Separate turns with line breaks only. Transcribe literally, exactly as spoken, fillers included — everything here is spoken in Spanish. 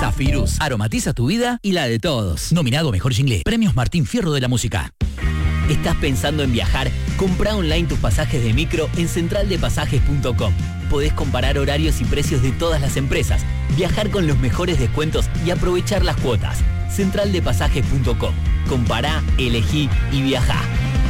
Zafirus, aromatiza tu vida y la de todos. Nominado a Mejor Jingle. Premios Martín Fierro de la Música. ¿Estás pensando en viajar? Comprá online tus pasajes de micro en central de pasajes punto com. Podés comparar horarios y precios de todas las empresas, viajar con los mejores descuentos y aprovechar las cuotas. central de pasajes punto com. Compará, elegí y viajá.